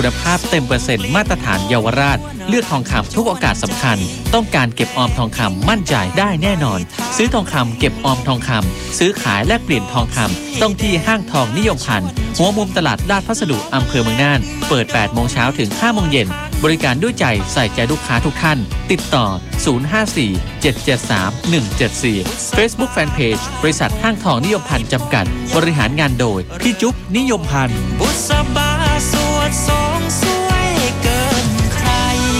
คุณภาพเต็มเปอร์เซ็นต์มาตรฐานเยาวราชเลือกทองคำทุกโอกาสสำคัญต้องการเก็บออมทองคำมั่นใจได้แน่นอนซื้อทองคำเก็บออมทองคำซื้อขายแลกเปลี่ยนทองคำต้องที่ห้างทองนิยมพันธ์หัวมุมตลาดลาดพัสดุอำเภอเมืองน่านเปิด 8 โมงเช้าถึง 5 โมงเย็นบริการด้วยใจใส่ใจลูกค้าทุกท่านติดต่อ 054-773-174 Facebook Fanpage บริษัทห้างทองนิยมพันธ์จำกัดบริหารงานโดยพี่จุ๊บนิยมพันธ์บุษบาสวดทรงสวยเกินใคร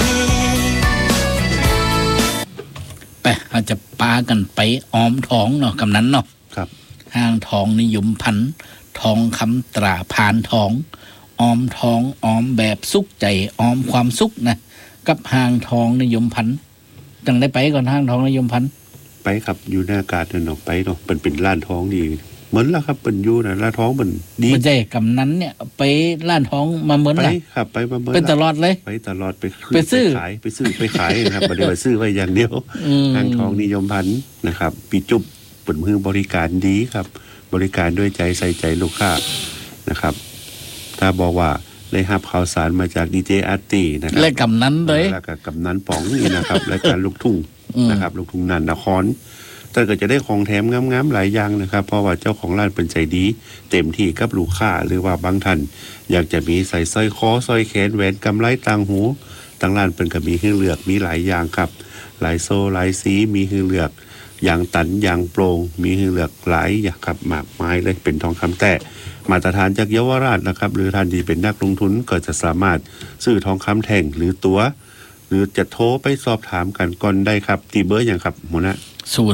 ไปเราจะปากันไปออมทองเนาะกำนั้นเนาะครับห้างทองนิยมพันธ์ทองคำตราพานทองออมทองออมแบบสุขใจออมความสุขนะกับห้างทองนิยมพันธ์จังได้ไปก่อนห้างทองนิยมพันธ์ไปครับอยู่หน้ากาดเนาะไปเนาะเป็นร้านทองดีเหมือนแล้วครับเป็นอยู่นะร้านทองมันดีไม่ใช่กำนั้นเนี่ยไปร้านทองมาเหมือนไปครับไปมาเหมือนเป็นตลอดเลยไปตลอดไปซื้อขายไปขายนะครับบ่ได้ไปซื้อไว้อย่างเดียวห้างทองนิยมพันธ์นะครับปีจุ๊บเปิดมือบริการดีครับบริการด้วยใจใส่ใจลูกค้านะครับถ้าบอกว่าได้รับข่าวสารมาจากดีเจอาร์ตี้นะครับและกำนั้นเลยแล้วก็กำนั้นป๋องนี่นะครับรายการลูกทุ่งนะครับลูกทุ่งนันนครแต่ก็จะได้ของแถมงามๆหลายอย่างนะครับเพราะว่าเจ้าของร้านเป็นใจดีเต็มที่กับลูกค้าหรือว่าบางท่านอยากจะมีใส่สร้อยคอสร้อยแขนแหวนกำไลต่างหูต่างร้านเป็นก็มีให้เลือกมีหลายอย่างครับหลายโซหลายสีมีให้เลือกอย่างตันอย่างโปร่งมีให้เลือกหลายอย่างครับมากมายเลยเป็นทองคำแท้มาตรฐานจากเยาวราชนะครับหรือท่านที่เป็นนักลงทุนก็จะสามารถซื้อทองคำแท่งหรือตั๋วหรือจะโทรไปสอบถามกันก่อนได้ครับที่เบอร์อย่างครับหัวหน้า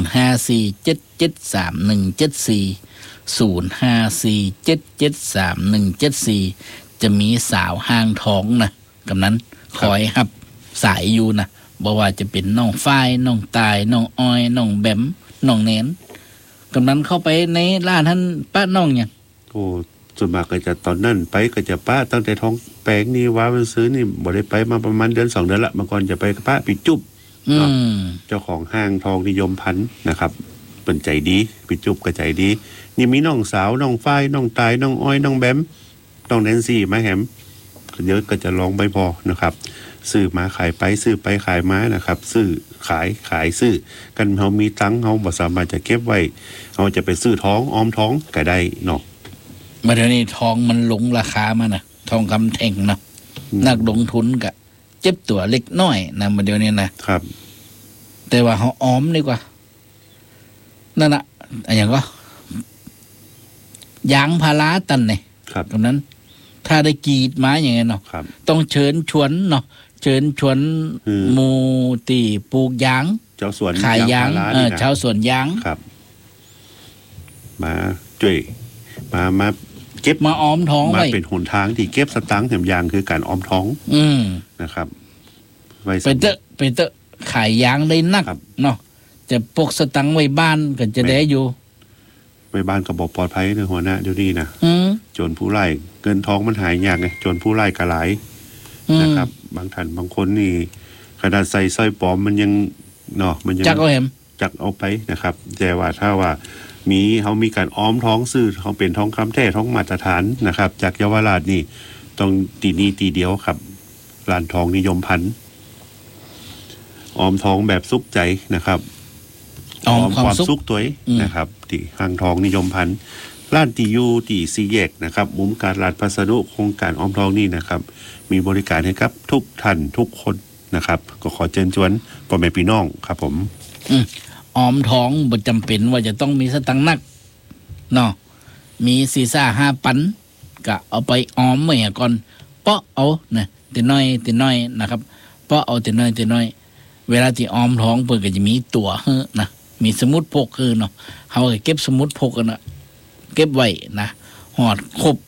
054-773-174 จะมีสาวห้างทองนะกำนั้นคอยครับสายอยู่นะบ่ว่าจะเป็นน้องฝ้ายน้องตายน้องอ้อยน้องแบมน้องแนนกำนั้นเข้าไปในร้านท่านป้าน้องเนี่ยโอ้ส่วนมากก็จะตอนนั้นไปก็จะป้าตั้งแต่ท้องแปลงนี่ว่ามันซื้อนี่บ่ได้ไปมาประมาณเดือน2 เดือนละเมื่อก่อนจะไปป้าปีจุ๊บเจ้าของห้างทองนิยมพันธ์นะครับเป็นใจดีปีจุ๊บก็ใจดีนี่มีน้องสาวน้องฝ้ายน้องตายน้องอ้อยน้องแบมน้องแนนซี่มาแหมเยอะก็จะลองไปพอนะครับซื้อมาขายไปซื้อไปขายมานะครับซื้อขายซื้อกันเฮามีตังค์เฮาบ่สามารถจะเก็บไว้เฮาจะไปซื้อทองออมทองก็ได้เนาะมาเดี๋ยวนี้ทองมันลงราคามานะทองคำแท่งเนาะนักลงทุนก็เจ็บตัวเล็กน้อยนะมาเดี๋ยวนี้นะครับแต่ว่าเฮาออมดีกว่านั่นน่ะอย่างก็ยางพาราตันนี่ครับตรงนั้นถ้าได้กรีดมาอย่างไงเนาะต้องเชิญชวนเนาะเชิญชวนหมู่ที่ปลูกยางเจ้าสวนขายยางชาวสวนยางครับมาช่วยมาเก็บมาออมท้องมาเป็นหนทางที่เก็บสตางค์แถมยางคือการออมท้องนะครับไว้ไปเตอะขายยางได้นักเนาะจะปกสตังค์ไว้บ้านก็จะได้อยู่ไว้บ้านก็บอกปลอดภัยนะหัวหน้าเดี๋ยวนี้นะโจรผู้ไล่เงินทองมันหายยากไงโจรผู้ไล่กระไหลนะครับบางท่านบางคนนี่ขนาดใส่สร้อยปลอมมันยังเนาะมันยังจักเอาไปนะครับแต่ว่าถ้าว่าเขามีการออมท้องซื้อเขาเป็นทองคำแท้ท้องมาตรฐานนะครับจากเยาวราชนี่ต้องตีนี้ตีเดียวครับร้านทองนิยมพันธ์ออมทองแบบสุขใจนะครับออมความสุขตัวนะครับที่ห้างทองนิยมพันธ์ร้านตียูตีซีแยกนะครับมุมการลาดพัสดุโครงการออมทองนี่นะครับมีบริการให้ครับทุกท่านทุกคนนะครับก็ขอเชิญชวนพ่อแม่พี่น้องครับผมออมทองบ่จำเป็นว่าจะต้องมีสตังค์นักเนาะมี4-5 ปันก็เอาไปออมเมื่อก่อนเปาะเอานะติน้อยนะครับเปาะเอาติน้อยเวลาที่ออมทองเพิ่นก็จะมีตั๋วนะมีสมุดพกเนาะเฮาก็เก็บสมุดพกกันนะเก็บไว้นะหอดครบ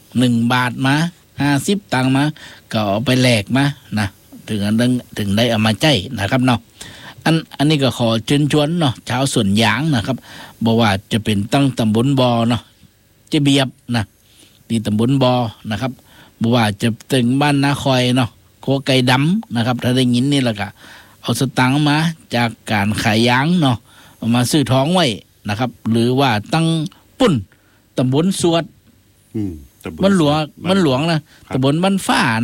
1 บาทมา50 ตังค์มาก็เอาไปแลกมานะถึงได้เอามาใจนะครับเนาะอันนี้ก็ขอเชิญชวนเนาะชาวสวนยางนะครับบอกว่าจะเป็นตั้งตำบลบอเนาะจะเบียบนะที่ตำบลบอนะครับบอกว่าจะถึงบ้านนาคอยเนาะโคไก่ดำนะครับถ้าได้ยินนี่แหละก็เอาสตังค์มาจากการขายยางเนาะเอามาซื้อท้องไว้นะครับหรือว่าตั้งปุ่นตำบลสวดมันหลวงนะตำบลบ้านฟ้า